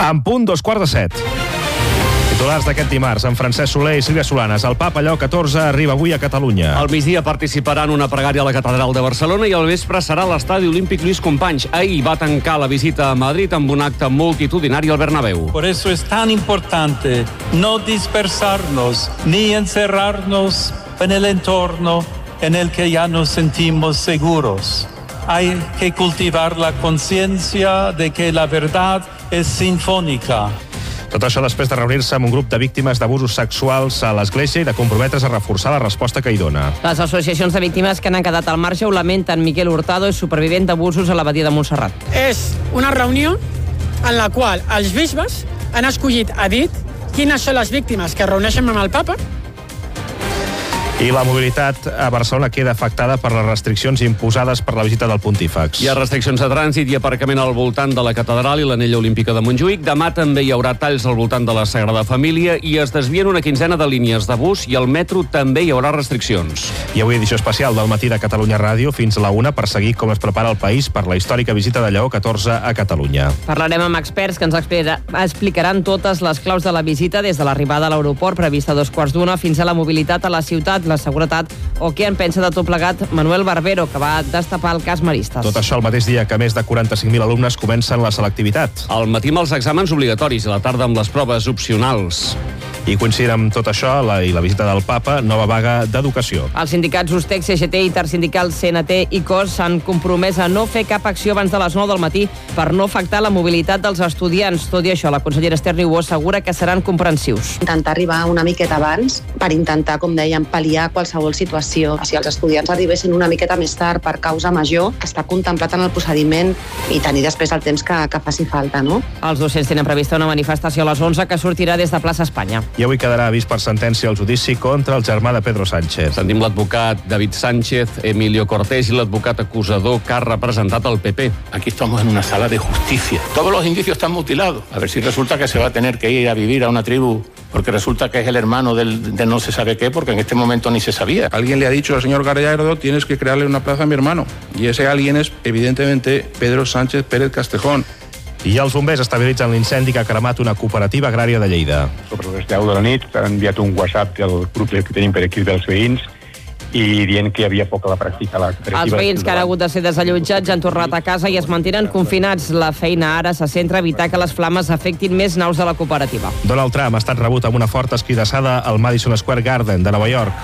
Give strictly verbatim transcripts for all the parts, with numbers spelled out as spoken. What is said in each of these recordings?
En punt, dos quarts de set. Titulars d'aquest dimarts, amb Francesc Soler i Sílvia Solanes. El Papa Lleó catorze arriba avui a Catalunya. Al migdia participarà en una pregària a la Catedral de Barcelona i al vespre serà a l'Estadi Olímpic Lluís Companys. Ahir va tancar la visita a Madrid amb un acte multitudinari al Bernabéu. Por eso es tan importante no dispersarnos ni encerrarnos en el entorno en el que ya nos sentimos seguros. Hay que cultivar la conciencia de que la verdad es sinfónica. Tot això després de reunir-se amb un grup de víctimes d'abusos sexuals a l'Església i de comprometre's a reforçar la resposta que hi dona. Les associacions de víctimes que han quedat al marge ho lamenten. Miquel Hurtado és supervivent d'abusos a l'abadia de Montserrat. És una reunió en la qual els bisbes han escollit a dit quines són les víctimes que es reuneixen amb el Papa. I la mobilitat a Barcelona queda afectada per les restriccions imposades per la visita del Pontífex. Hi ha restriccions de trànsit i aparcament al voltant de la Catedral i l'Anella Olímpica de Montjuïc. Demà també hi haurà talls al voltant de la Sagrada Família i es desvien una quinzena de línies de bus i al metro també hi haurà restriccions. I avui edició especial del matí de Catalunya Ràdio fins a la una per seguir com es prepara el país per la històrica visita de Lleó catorze a Catalunya. Parlarem amb experts que ens explicaran totes les claus de la visita des de l'arribada a l'aeroport prevista a dos quarts d'una fins a la mobilitat a la ciutat, la seguretat o què en pensa de tot plegat Manuel Barbero, que va destapar el cas Maristes. Tot això el mateix dia que més de quaranta-cinc mil alumnes comencen la selectivitat. Al matí amb els exàmens obligatoris i a la tarda amb les proves opcionals. I coincidint amb tot això la, i la visita del Papa, nova vaga d'educació. Els sindicats Ustec, C G T, Intersindical, C N T i C O S s'han compromès a no fer cap acció abans de les nou del matí per no afectar la mobilitat dels estudiants. Tot i això, la consellera Esther Niubó assegura que seran comprensius. Intentar arribar una miqueta abans per intentar, com dèiem, pal·liar qualsevol situació. Si els estudiants arribessin una miqueta més tard per causa major, que està contemplat en el procediment i tenir després el temps que, que faci falta, no? Els docents tenen prevista una manifestació a les onze que sortirà des de plaça Espanya. I avui quedarà vist per sentència el judici contra el germà de Pedro Sánchez. Sentim l'advocat David Sánchez, Emilio Cortés i l'advocat acusador que ha representat el P P. Aquí estamos en una sala de justicia. Todos los indicios están mutilados. A ver si resulta que se va a tener que ir a vivir a una tribu porque resulta que es el hermano del, de no se sabe qué, porque en este momento ni se sabía. Alguien le ha dicho al señor Gallardo, tienes que crearle una plaza a mi hermano. Y ese alguien es, evidentemente, Pedro Sánchez Pérez Castejón. I els bombers estabilitzen l'incendi que ha cremat una cooperativa agrària de Lleida. Sobre les deu de la nit han enviat un WhatsApp del grup que tenim per aquí dels veïns i dient que hi havia poca la pràctica a la cooperativa. Els veïns que han hagut de ser desallotjats han tornat a casa i es mantenen confinats. La feina ara se centra a evitar que les flames afectin més naus de la cooperativa. Donald Trump ha estat rebut amb una forta escridassada al Madison Square Garden de Nova York.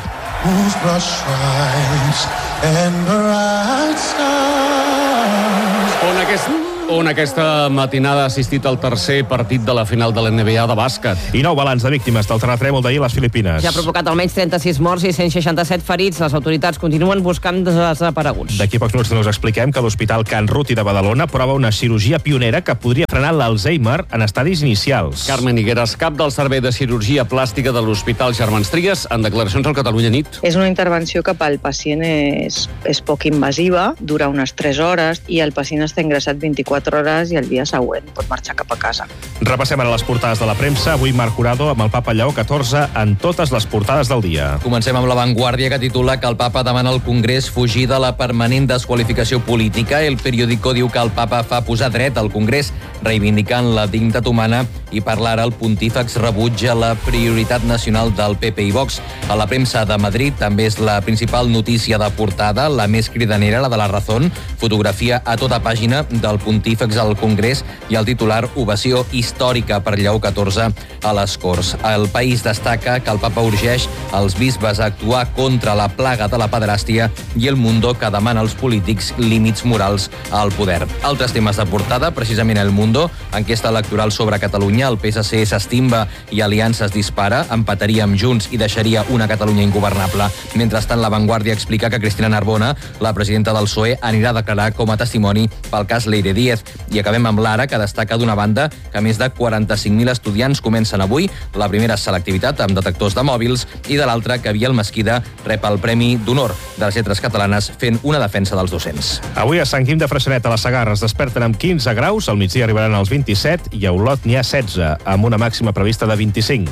On aquest... on aquesta matinada ha assistit al tercer partit de la final de l'N B A de bàsquet. I nou balanç de víctimes del terratrèmol d'ahir a les Filipines. Ja ha provocat almenys trenta-sis morts i cent seixanta-set ferits. Les autoritats continuen buscant desapareguts. D'aquí pocs minuts us expliquem que l'Hospital Can Ruti de Badalona prova una cirurgia pionera que podria frenar l'Alzheimer en estadis inicials. Carmen Higueras, cap del Servei de Cirurgia Plàstica de l'Hospital Germans Trias, en declaracions al Catalunya Nit. És una intervenció que pel pacient és, és poc invasiva, dura unes tres hores i el pacient està ingressat vint-i-quatre hores i el dia següent pot marxar cap a casa. Repassem ara les portades de la premsa. Avui Marc Jurado amb el Papa Lleó catorze en totes les portades del dia. Comencem amb La Vanguardia, que titula que el Papa demana al Congrés fugir de la permanent desqualificació política. El periòdico diu que el Papa fa posar dret al Congrés, reivindicant la dignitat humana, i parlar el pontífex rebutja la prioritat nacional del P P i Vox. A la premsa de Madrid també és la principal notícia de portada, la més cridanera, la de La Razón, fotografia a tota pàgina del pontífex al Congrés i el titular ovació històrica per Lleó catorze a les Corts. El País destaca que el Papa urgeix els bisbes a actuar contra la plaga de la pederàstia i El Mundo, que demana als polítics límits morals al poder. Altres temes de portada, precisament El Mundo, enquesta electoral sobre Catalunya, el P S C s'estimba i Aliança es dispara, empataria amb Junts i deixaria una Catalunya ingovernable. Mentrestant, La Vanguardia explica que Cristina Narbona, la presidenta del P S O E, anirà a declarar com a testimoni pel cas Leire Díez. I acabem amb l'Ara, que destaca d'una banda que més de quaranta-cinc mil estudiants comencen avui la primera selectivitat amb detectors de mòbils i de l'altra que Biel Mesquida rep el Premi d'Honor de les Lletres Catalanes fent una defensa dels docents. Avui a Sant Guim de Freixenet, a la Segarra, es desperten amb quinze graus, al migdia arribaran als vint-i-set i a Olot n'hi ha setze, amb una màxima prevista de vint-i-cinc.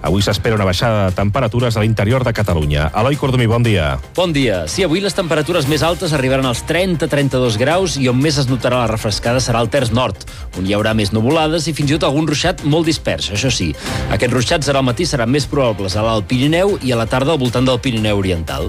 Avui s'espera una baixada de temperatures a l'interior de Catalunya. Eloi Cordomí, bon dia. Bon dia. Sí, avui les temperatures més altes arribaran als trenta a trenta-dos graus i on més es notarà la refrescada serà al terç nord, on hi haurà més nuvolades i fins i tot algun ruixat molt dispers. Això sí, aquests ruixats ara al matí seran més probables a l'Alt Pirineu i a la tarda al voltant del Pirineu Oriental.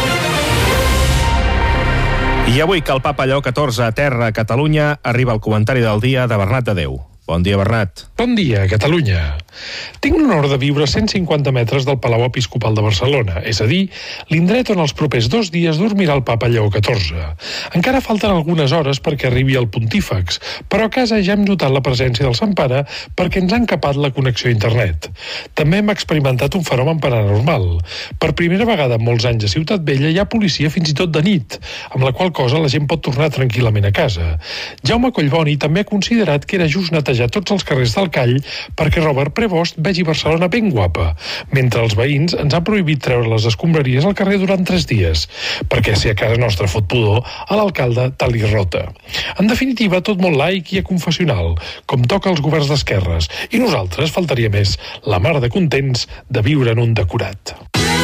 I avui que el Papa Lleó catorze aterra a Catalunya, arriba el comentari del dia de Bernat de Déu. Bon dia, Bernat. Bon dia, Catalunya. Tinc l'honor de viure a cent cinquanta metres del Palau Episcopal de Barcelona, és a dir, l'indret on els propers dos dies dormirà el Papa Lleó catorze. Encara falten algunes hores perquè arribi el pontífex, però a casa ja hem notat la presència del Sant Pare perquè ens han capat la connexió a internet. També hem experimentat un fenomen paranormal. Per primera vegada en molts anys a Ciutat Vella hi ha policia fins i tot de nit, amb la qual cosa la gent pot tornar tranquil·lament a casa. Jaume Collboni també ha considerat que era just netejar tots els carrers del Call perquè Robert Prevost vegi Barcelona ben guapa, mentre els veïns ens han prohibit treure les escombraries al carrer durant tres dies, perquè si a casa nostra fot pudor, a l'alcalde tal i rota. En definitiva, tot molt laic i aconfessional, com toca als governs d'esquerres, i nosaltres faltaria més, la mar de contents de viure en un decorat.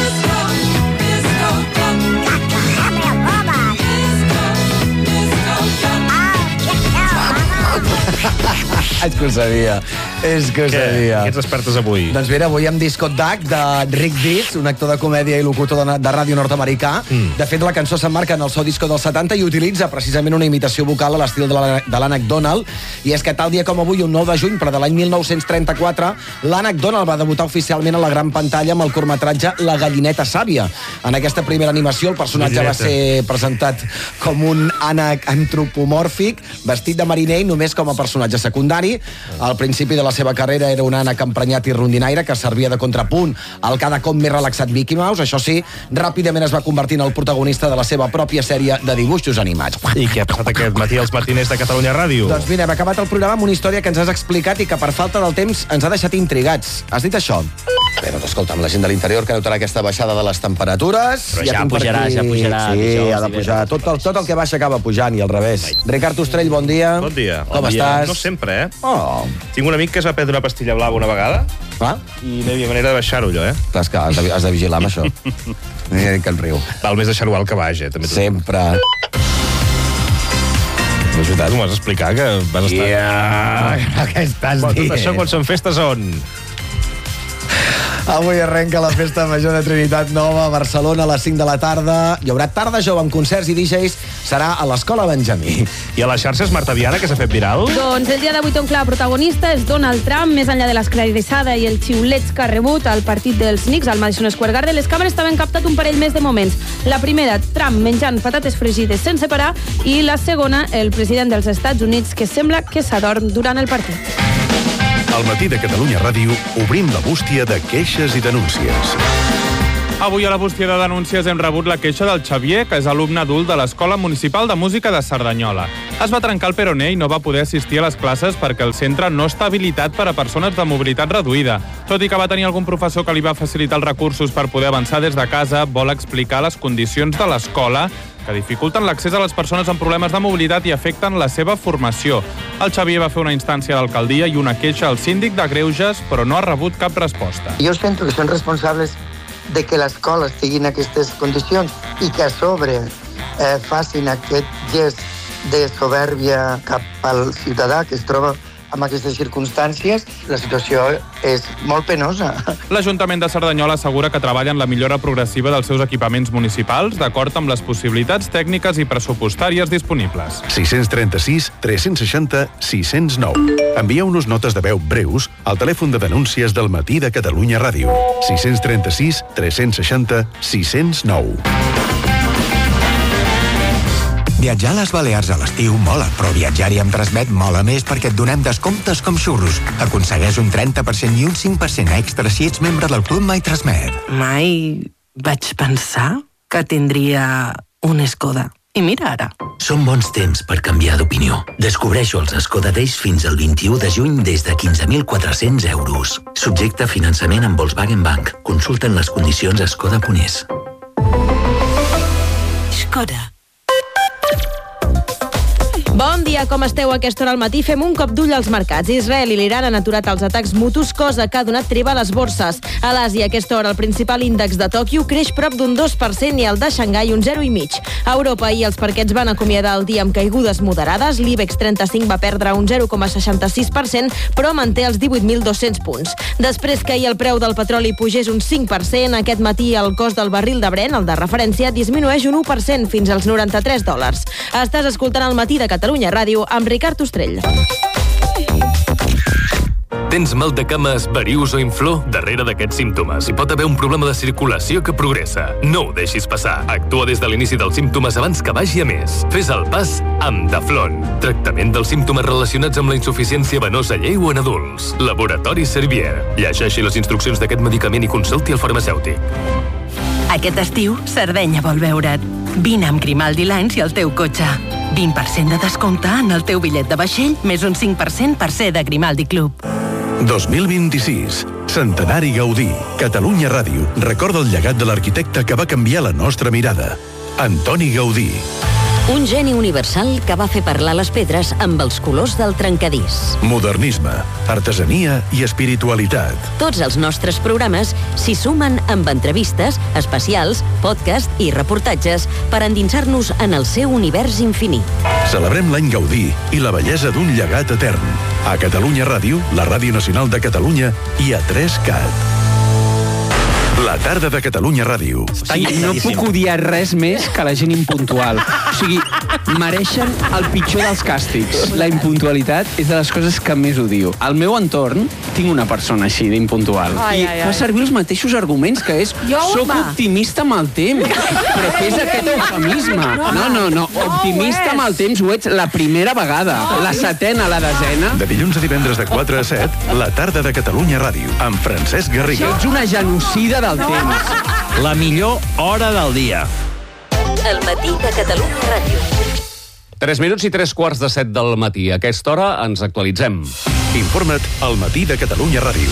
És que ho sabia, és que ho Què? sabia. Què ets expertes avui? Doncs mira, avui amb Discot Duck, de Rick Dees, un actor de comèdia i locutor de, de ràdio nord-americà. Mm. De fet, la cançó s'emmarca en el seu disco dels setanta i utilitza precisament una imitació vocal a l'estil de l'Ànec Donald. I és que tal dia com avui, un nou de juny, però de l'any mil nou-cents trenta-quatre, l'Ànec Donald va debutar oficialment a la gran pantalla amb el curtmetratge La gallineta sàvia. En aquesta primera animació, el personatge Gallineta. va ser presentat com un ànec antropomòrfic, vestit de mariner i només com a personatge secundari. Al principi de la seva carrera era un ànec emprenyat i rondinaire que servia de contrapunt al cada cop més relaxat Mickey Mouse. Això sí, ràpidament es va convertir en el protagonista de la seva pròpia sèrie de dibuixos animats. I què ha passat aquest matí als matiners de Catalunya Ràdio? Doncs mira, hem acabat el programa amb una història que ens has explicat i que per falta del temps ens ha deixat intrigats. Has dit això? Bé, doncs escolta, amb la gent de l'interior que notarà aquesta baixada de les temperatures. Però ja tinc per pujarà, aquí- ja pujarà, Sí, dijous, ha de pujar. Tot el, tot el que baixa acaba pujant i al revés. Ricard Ostrell, bon dia. Bon dia. Com Bon dia. estàs? No sempre, eh? Oh. Tinc un amic que es va prendre una pastilla blava una vegada Ah? i no hi havia manera de baixar-ho, allò, eh? Clar, és que has de, has de vigilar amb això. Eh, que en riu. Val més deixar-ho al que baix, eh? També Sempre. No és veritat, m'ho vas explicar, que vas estar... Yeah. Què estàs Quan, dient? tot això, quan són festes, on? Avui arrenca la Festa Major de Trinitat Nova a Barcelona a les cinc de la tarda. Hi haurà tarda jove amb concerts i D Js. Serà a l'Escola Benjamí. I a les xarxes Marta Viana, que s'ha fet viral? Doncs el dia d'avui té un clar protagonista és Donald Trump, més enllà de l'esclarissada i el xiulets que ha rebut al partit dels Knicks al Madison Square Garden. Les càmeres també han captat un parell més de moments. La primera, Trump menjant patates fregides sense parar, i la segona, el president dels Estats Units, que sembla que s'adorm durant el partit. Al matí de Catalunya Ràdio obrim la bústia de queixes i denúncies. Avui a la bústia de denúncies hem rebut la queixa del Xavier, que és alumne adult de l'Escola Municipal de Música de Cerdanyola. Es va trencar el peroné i no va poder assistir a les classes perquè el centre no està habilitat per a persones de mobilitat reduïda. Tot i que va tenir algun professor que li va facilitar els recursos per poder avançar des de casa, vol explicar les condicions de l'escola que dificulten l'accés a les persones amb problemes de mobilitat i afecten la seva formació. El Xavier va fer una instància a l'alcaldia i una queixa al síndic de Greuges, però no ha rebut cap resposta. Jo sento que són responsables de que l'escola estigui en aquestes condicions i que a sobre eh, facin aquest gest de soberbia cap al ciutadà que es troba en aquestes circumstàncies. La situació és molt penosa. L'Ajuntament de Cerdanyola assegura que treballa en la millora progressiva dels seus equipaments municipals d'acord amb les possibilitats tècniques i pressupostàries disponibles. sis tres sis, tres seixanta, sis zero nou. Envieu-nos notes de veu breus al telèfon de denúncies del matí de Catalunya Ràdio. sis tres sis, tres seixanta, sis zero nou. Viatjar a les Balears a l'estiu mola, però viatjar-hi amb Transmet mola més perquè et donem descomptes com xurros. Aconsegueix un trenta per cent i un cinc per cent extra si ets membre del Club My Transmet. Mai vaig pensar que tindria un Skoda. I mira ara. Són bons temps per canviar d'opinió. Descobreixo els Skoda Days fins al vint-i-u de juny des de quinze mil quatre-cents euros. Subjecte a finançament amb Volkswagen Bank. Consulten les condicions a skoda punt es. Skoda. Bon dia, com esteu? A aquesta hora al matí fem un cop d'ull als mercats. Israel i l'Iran han aturat els atacs mutus, cosa que ha donat treva a les borses. A l'Àsia, a aquesta hora, el principal índex de Tòquio creix prop d'un dos per cent i el de Xangai un zero coma cinc. A Europa, ahir els parquets van acomiadar el dia amb caigudes moderades. L'IBEX trenta-cinc va perdre un zero coma seixanta-sis per cent, però manté els divuit mil dos-cents punts. Després que ahir el preu del petroli pugés un cinc per cent, aquest matí el cost del barril de Brent, el de referència, disminueix un u per cent fins als noranta-tres dòlars. Estàs escoltant el Matí de Catalunya Ràdio amb Ricard Ostrell. Tens mal de cames, varius o inflor? Darrere d'aquests símptomes hi pot haver un problema de circulació que progressa. No ho deixis passar. Actua des de l'inici dels símptomes abans que vagi a més. Fes el pas amb Daflon. Tractament dels símptomes relacionats amb la insuficiència venosa lleu en adults. Laboratori Servier. Llegeixi les instruccions d'aquest medicament i consulti el farmacèutic. Aquest estiu, Sardenya vol veure't. Vine amb Grimaldi Lines i el teu cotxe. vint per cent de descompte en el teu bitllet de vaixell, més un cinc per cent per ser de Grimaldi Club. dos mil vint-i-sis. Centenari Gaudí. Catalunya Ràdio recorda el llegat de l'arquitecte que va canviar la nostra mirada. Antoni Gaudí. Un geni universal que va fer parlar les pedres amb els colors del trencadís. Modernisme, artesania i espiritualitat. Tots els nostres programes s'hi sumen amb entrevistes, especials, podcast i reportatges per endinsar-nos en el seu univers infinit. Celebrem l'any Gaudí i la bellesa d'un llegat etern. A Catalunya Ràdio, la Ràdio Nacional de Catalunya i a tres cat. La tarda de Catalunya Ràdio. Ai, no puc odiar res més que la gent impuntual. O sigui, mereixen el pitjor dels càstigs. La impuntualitat és de les coses que més odio. Al meu entorn tinc una persona així d'impuntual. Ai, I ai, fa ai. servir els mateixos arguments, que és Jo, soc home. optimista amb el temps. Però què és aquest eufemisme? No, no, no. Optimista amb el temps ho ets la primera vegada. La setena, la desena. De dilluns a divendres de quatre a set, la tarda de Catalunya Ràdio, amb Francesc Garriga. Ets una genocida del temps. La millor hora del dia. El Matí de Catalunya Ràdio. tres minuts i tres quarts de set del matí. A aquesta hora ens actualitzem. Informa't al Matí de Catalunya Ràdio.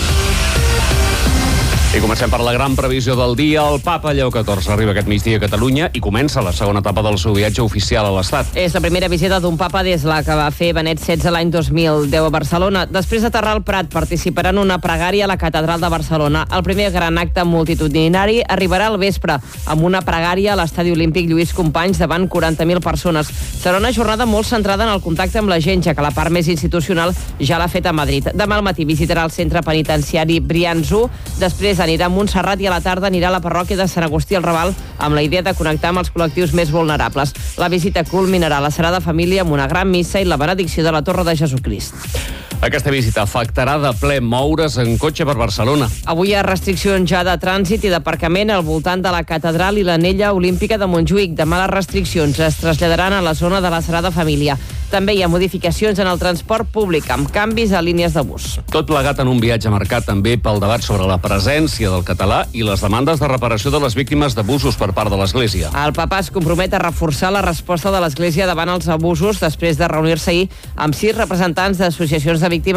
I comencem per la gran previsió del dia. El papa Lleó catorze arriba aquest migdia a Catalunya i comença la segona etapa del seu viatge oficial a l'Estat. És la primera visita d'un papa des la que va fer Benet setze l'any dos mil deu a Barcelona. Després d'aterrar al Prat, participarà en una pregària a la Catedral de Barcelona. El primer gran acte multitudinari arribarà al vespre amb una pregària a l'Estadi Olímpic Lluís Companys davant quaranta mil persones. Serà una jornada molt centrada en el contacte amb la gent, ja que la part més institucional ja l'ha fet a Madrid. Demà al matí visitarà el centre penitenciari Brians u, després anirà a Montserrat i a la tarda anirà a la parròquia de Sant Agustí al Raval amb la idea de connectar amb els col·lectius més vulnerables. La visita culminarà a la Sagrada Família amb una gran missa i la benedicció de la Torre de Jesucrist. Aquesta visita afectarà de ple moure's en cotxe per Barcelona. Avui hi ha restriccions ja de trànsit i d'aparcament al voltant de la Catedral i l'Anella Olímpica de Montjuïc. Demà les restriccions es traslladaran a la zona de la Sagrada Família. També hi ha modificacions en el transport públic, amb canvis a línies de bus. Tot plegat en un viatge marcat també pel debat sobre la presència del català i les demandes de reparació de les víctimes d'abusos per part de l'Església. El papa es compromet a reforçar la resposta de l'Església davant els abusos després de reunir-se ahir amb sis representants d'associacions de víctimes